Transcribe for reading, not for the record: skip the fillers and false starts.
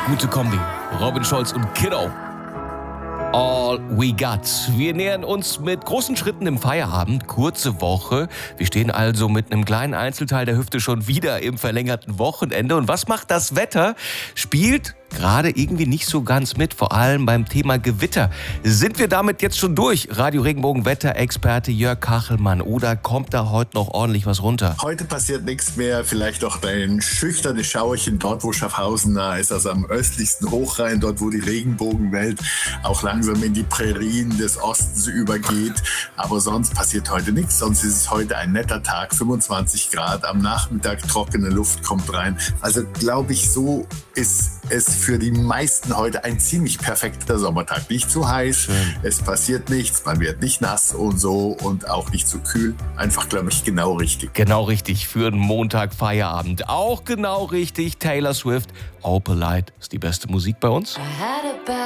Gute Kombi. Robin Scholz und Kiddo. All we got. Wir nähern uns mit großen Schritten im Feierabend. Kurze Woche. Wir stehen also mit einem kleinen Einzelteil der Hüfte schon wieder im verlängerten Wochenende. Und was macht das Wetter? Spielt gerade irgendwie nicht so ganz mit, vor allem beim Thema Gewitter. Sind wir damit jetzt schon durch? Radio Regenbogen Wetterexperte Jörg Kachelmann, oder kommt da heute noch ordentlich was runter? Heute passiert nichts mehr, vielleicht noch ein schüchternes Schauerchen dort, wo Schaffhausen nah ist, also am östlichsten Hochrhein, dort wo die Regenbogenwelt auch langsam in die Prärien des Ostens übergeht. Aber sonst passiert heute nichts, sonst ist es heute ein netter Tag, 25 Grad, am Nachmittag trockene Luft kommt rein. Also glaube ich, so ist es für die meisten heute ein ziemlich perfekter Sommertag. Nicht zu heiß, schön. Es passiert nichts, man wird nicht nass und so und auch nicht zu kühl. Einfach, glaube ich, genau richtig. Genau richtig für einen Montag Feierabend. Auch genau richtig. Taylor Swift, Opalite ist die beste Musik bei uns.